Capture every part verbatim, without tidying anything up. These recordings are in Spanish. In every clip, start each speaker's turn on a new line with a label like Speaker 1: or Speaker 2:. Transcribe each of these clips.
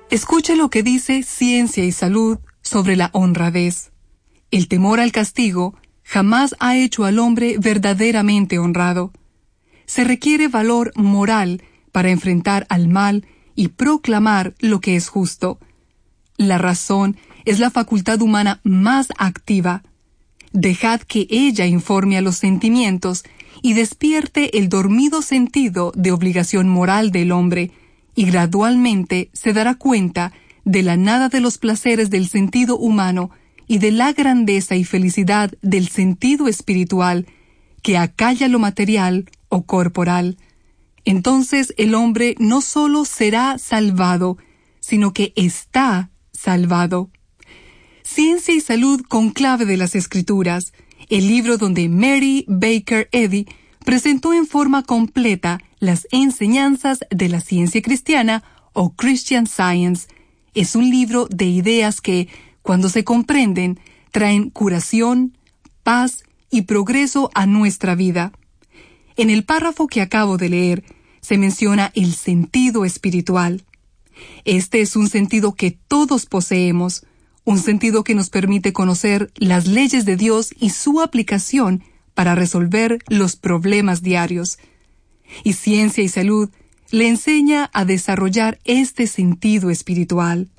Speaker 1: Escuche lo que dice Ciencia y Salud sobre la honradez. El temor al castigo jamás ha hecho al hombre verdaderamente honrado. Se requiere valor moral para enfrentar al mal y proclamar lo que es justo. La razón es la facultad humana más activa. Dejad que ella informe a los sentimientos y despierte el dormido sentido de obligación moral del hombre, y gradualmente se dará cuenta de la nada de los placeres del sentido humano y de la grandeza y felicidad del sentido espiritual, que acalla lo material o corporal. Entonces el hombre no solo será salvado, sino que está salvado. Ciencia y Salud con clave de las Escrituras, el libro donde Mary Baker Eddy presentó en forma completa las enseñanzas de la ciencia cristiana o Christian Science, es un libro de ideas que, cuando se comprenden, traen curación, paz y progreso a nuestra vida. En el párrafo que acabo de leer, se menciona el sentido espiritual. Este es un sentido que todos poseemos, un sentido que nos permite conocer las leyes de Dios y su aplicación para resolver los problemas diarios. Y Ciencia y Salud le enseña a desarrollar este sentido espiritual.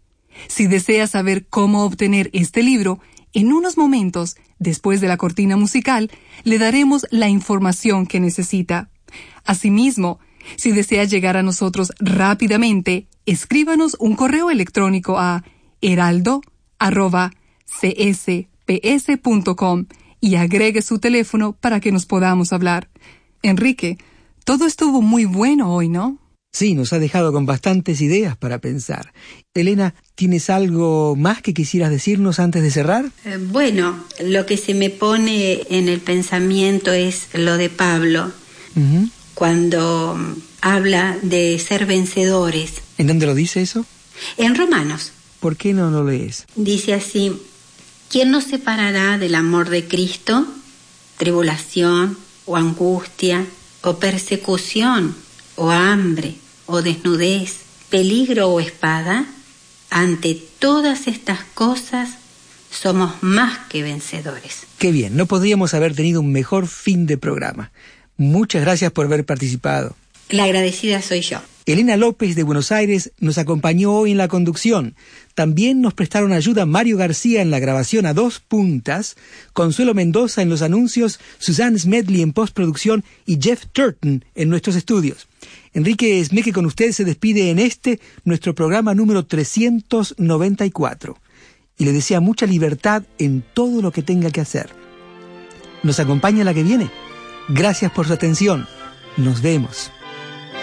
Speaker 1: Si desea saber cómo obtener este libro, en unos momentos, después de la cortina musical, le daremos la información que necesita. Asimismo, si desea llegar a nosotros rápidamente, escríbanos un correo electrónico a heraldo arroba c s p s punto com y agregue su teléfono para que nos podamos hablar. Enrique, todo estuvo muy bueno hoy, ¿no?
Speaker 2: Sí, nos ha dejado con bastantes ideas para pensar. Elena, ¿tienes algo más que quisieras decirnos antes de cerrar?
Speaker 3: Eh, bueno, lo que se me pone en el pensamiento es lo de Pablo, uh-huh. cuando habla de ser vencedores.
Speaker 2: ¿En dónde lo dice eso?
Speaker 3: En Romanos.
Speaker 2: ¿Por qué no lo lees?
Speaker 3: Dice así: ¿quién nos separará del amor de Cristo? ¿Tribulación o angustia o persecución o hambre o desnudez, peligro o espada? Ante todas estas cosas somos más que vencedores.
Speaker 2: Qué bien, no podríamos haber tenido un mejor fin de programa. Muchas gracias por haber participado.
Speaker 3: La agradecida soy yo.
Speaker 2: Elena López de Buenos Aires nos acompañó hoy en la conducción. También nos prestaron ayuda Mario García en la grabación a dos puntas, Consuelo Mendoza en los anuncios, Suzanne Smedley en postproducción y Jeff Turton en nuestros estudios. Enrique Esmeque con usted se despide en este, nuestro programa número trescientos noventa y cuatro. Y le desea mucha libertad en todo lo que tenga que hacer. ¿Nos acompaña la que viene? Gracias por su atención. Nos vemos.